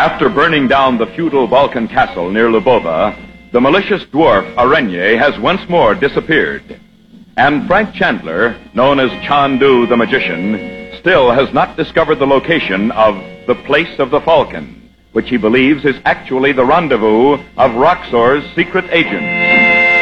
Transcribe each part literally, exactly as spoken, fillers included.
After burning down the feudal Balkan castle near Lubova, the malicious dwarf Arenye has once more disappeared. And Frank Chandler, known as Chandu the Magician, still has not discovered the location of the Place of the Falcon, which he believes is actually the rendezvous of Roxor's secret agents.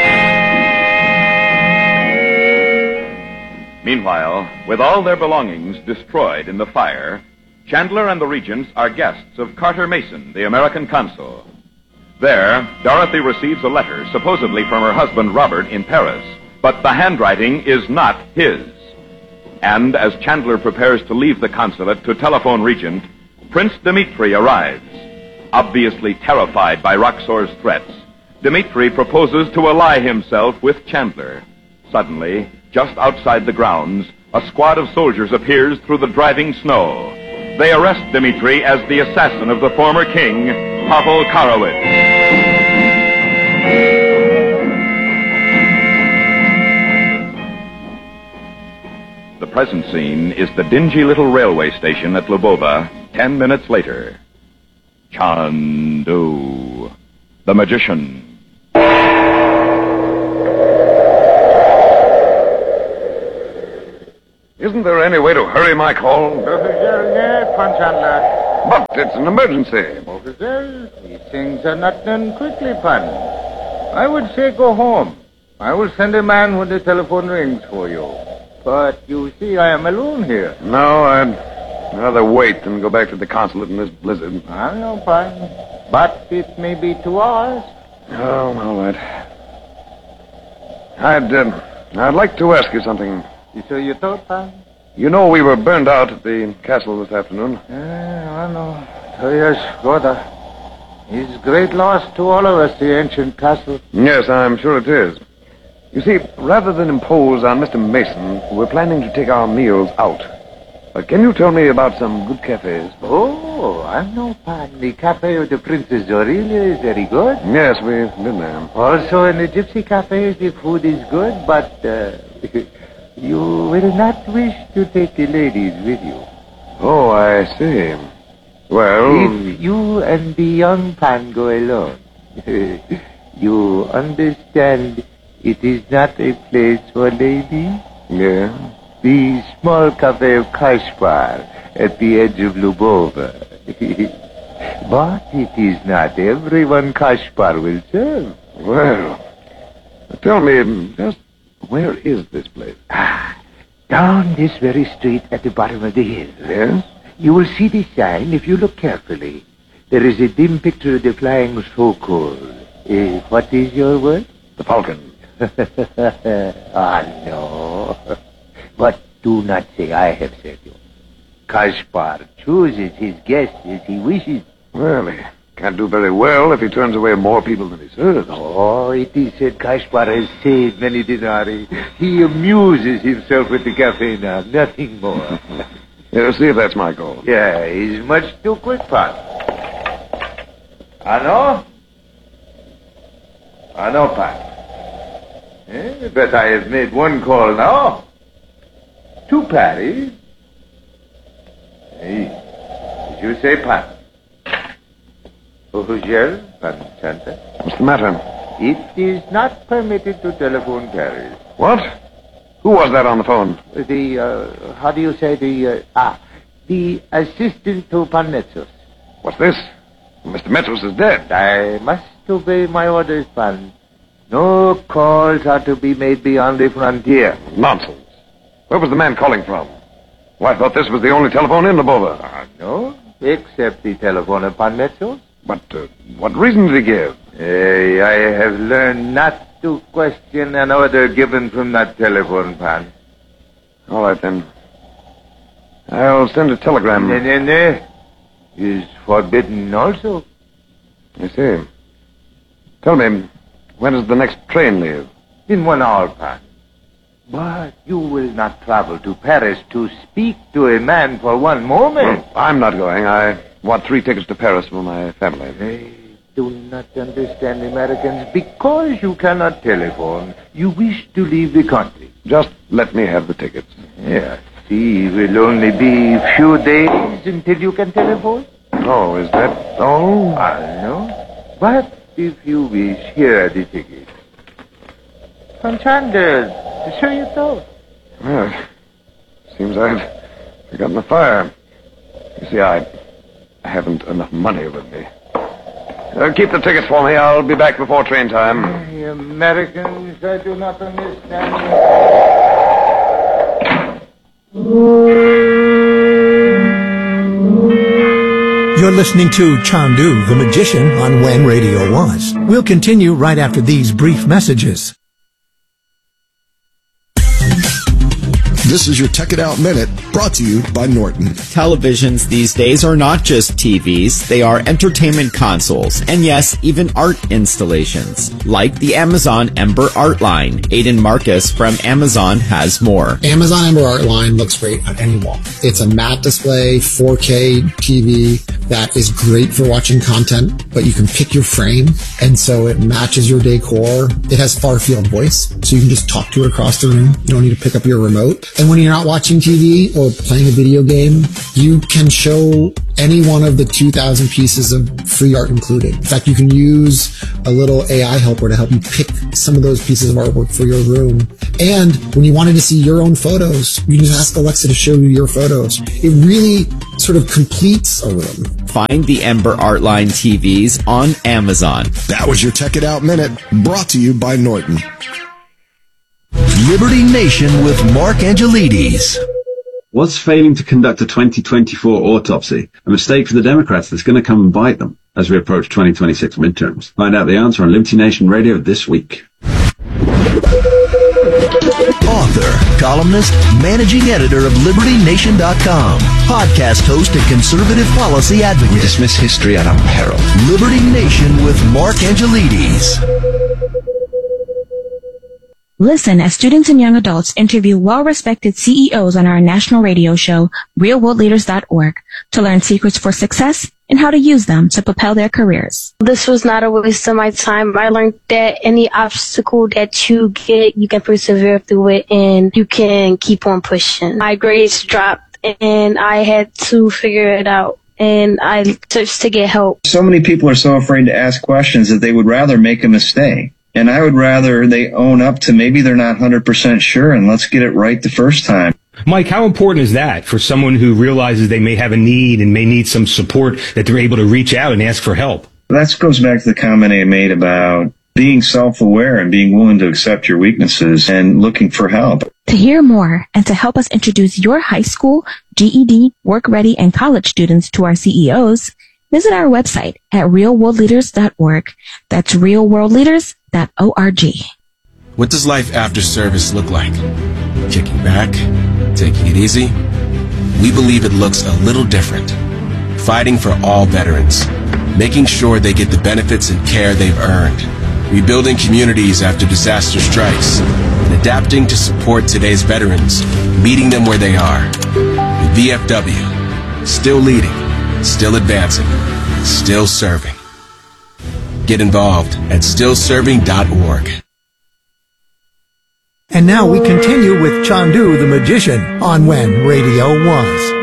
Meanwhile, with all their belongings destroyed in the fire, Chandler and the regents are guests of Carter Mason, the American consul. There, Dorothy receives a letter supposedly from her husband Robert in Paris, but the handwriting is not his. And as Chandler prepares to leave the consulate to telephone Regent, Prince Dmitri arrives. Obviously terrified by Roxor's threats, Dmitri proposes to ally himself with Chandler. Suddenly, just outside the grounds, a squad of soldiers appears through the driving snow. They arrest Dmitri as the assassin of the former king, Pavel Karowitz. The present scene is the dingy little railway station at Lubova, ten minutes later. Chandu, the magician. Isn't there any way to hurry my call? Officer, yes, Pan Chandler. But it's an emergency. Officer, these things are not done quickly, Pan. I would say go home. I will send a man when the telephone rings for you. But you see, I am alone here. No, I'd rather wait than go back to the consulate in this blizzard. I know, Pan. But it may be two hours. Oh, all right. I'd, uh, I'd like to ask you something. So you thought, Pan? You know we were burned out at the castle this afternoon. Yeah, I know. So yes, Goda. It's great loss to all of us, the ancient castle. Yes, I'm sure it is. You see, rather than impose on Mister Mason, we're planning to take our meals out. Uh, can you tell me about some good cafes? Oh, I know, Pan. The cafe of the Princess Aurelia is very good. Yes, we've been there. Also, in the gypsy cafes, the food is good, but uh, you will not wish to take the ladies with you. Oh, I see. Well... If you and the young Pan go alone, you understand it is not a place for ladies? Yeah. The small cafe of Kashpar at the edge of Lubova. But it is not everyone Kashpar will serve. Well, tell me, just where is this place? Ah, down this very street at the bottom of the hill. Yes? You will see the sign if you look carefully. There is a dim picture of the flying Sokol. Uh, what is your word? The Falcon. Ah, no. But do not say I have said you. Kashpar chooses his guests as he wishes. Well, he can't do very well if he turns away more people than he serves. Oh, it is said Kashpar has saved many dinari. He amuses himself with the cafe now, nothing more. Yeah, see if that's my call. Yeah, he's much too quick, Pan. Ano? Ano, Pan? Eh, but I have made one call now. To Paris. Hey, did you say Pan? Official, Pan Chandler. What's the matter? It is not permitted to telephone Paris. What? Who was that on the phone? The, uh, how do you say the, uh, ah, the assistant to Pan Metsos. What's this? Mister Metsos is dead. I must obey my orders, Pan. No calls are to be made beyond the frontier. Nonsense. Where was the man calling from? Well, I thought this was the only telephone in Lubova. Ah, no, except the telephone of Pan Metsos. But uh, what reason did he give? Hey, I have learned not to question an order given from that telephone, Pan. All right, then. I'll send a telegram. No, no, no. Is forbidden also. I see. Tell me, when does the next train leave? In one hour, Pan. But you will not travel to Paris to speak to a man for one moment. Well, I'm not going. I want three tickets to Paris for my family. They do not understand Americans. Because you cannot telephone, you wish to leave the country. Just let me have the tickets. Yes. See, it will only be a few days until you can telephone. Oh, is that all? I know. But if you wish, here are the tickets. From Chandler's, to show you thought. Well, seems I've forgotten the fire. You see, I haven't enough money with me. Uh, keep the tickets for me. I'll be back before train time. The Americans, I do not understand. You're listening to Chandu, the Magician, on When Radio Was. We'll continue right after these brief messages. This is your Tech It Out Minute, brought to you by Norton. Televisions these days are not just T Vs, they are entertainment consoles, and yes, even art installations, like the Amazon Ember Art Line. Aiden Marcus from Amazon has more. Amazon Ember Art Line looks great on any wall. It's a matte display, four K T V that is great for watching content, but you can pick your frame, and so it matches your decor. It has far field voice, so you can just talk to it across the room. You don't need to pick up your remote. And when you're not watching T V or playing a video game, you can show any one of the two thousand pieces of free art included. In fact, you can use a little A I helper to help you pick some of those pieces of artwork for your room. And when you wanted to see your own photos, you can just ask Alexa to show you your photos. It really sort of completes a room. Find the Ember Art Line T Vs on Amazon. That was your Tech It Out Minute, brought to you by Norton. Liberty Nation with Mark Angelides. Was failing to conduct a twenty twenty-four autopsy a mistake for the Democrats that's going to come and bite them as we approach twenty twenty-six midterms? Find out the answer on Liberty Nation Radio this week. Author, columnist, managing editor of Liberty Nation dot com, podcast host and conservative policy advocate. We dismiss history at our peril. Liberty Nation with Mark Angelides. Listen as students and young adults interview well-respected C E Os on our national radio show, real world leaders dot org, to learn secrets for success and how to use them to propel their careers. This was not a waste of my time. I learned that any obstacle that you get, you can persevere through it and you can keep on pushing. My grades dropped and I had to figure it out. And I searched to get help. So many people are so afraid to ask questions that they would rather make a mistake. And I would rather they own up to maybe they're not one hundred percent sure, and let's get it right the first time. Mike, how important is that for someone who realizes they may have a need and may need some support, that they're able to reach out and ask for help? That goes back to the comment I made about being self-aware and being willing to accept your weaknesses and looking for help. To hear more and to help us introduce your high school, G E D, work-ready, and college students to our C E Os, visit our website at real world leaders dot org. That's real world leaders dot org. What does life after service look like? Kicking back? Taking it easy? We believe it looks a little different. Fighting for all veterans. Making sure they get the benefits and care they've earned. Rebuilding communities after disaster strikes. And adapting to support today's veterans. Meeting them where they are. With V F W. Still leading. Still advancing. Still serving. Get involved at still serving dot org. And now we continue with Chandu the Magician on When Radio Was.